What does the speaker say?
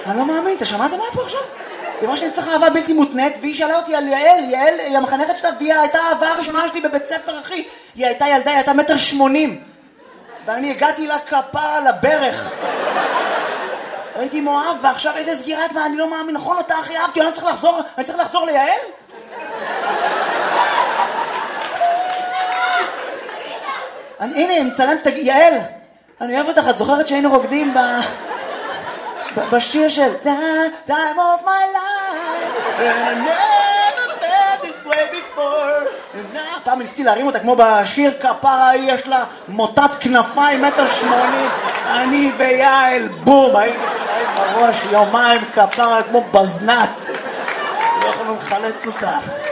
אני לא מאמין, אתה שמעת מה פה עכשיו? היא אמרה שאני צריך אהבה בלתי מותנית, והיא שאלה אותי על יעל, יעל היא המחנכת שלה, והיא הייתה האהבה הראשונה שלי בבית ספר, אחי. היא הייתה ילדה, היא הייתה 1.80 מטר. ואני הגעתי לה כפרה על הברך. הייתי מואב, ועכשיו איזה סגירת מה, אני לא מאמין, נכון אותה הכי אהבתי, אני צריך לחזור ליעל? הנה, מצלם, יעל, אני אוהב אותך, את זוכרת שהיינו רוקדים בשיר של Time of my life and I never felt this way before. פעם ניסיתי להרים אותה כמו בשיר כפרה, יש לה מוטת כנפיים 1.80 מטר, אני ויעל, בום, היינו בראש יומיים כפרה כמו בזנת, לא יכולנו לחלץ אותה.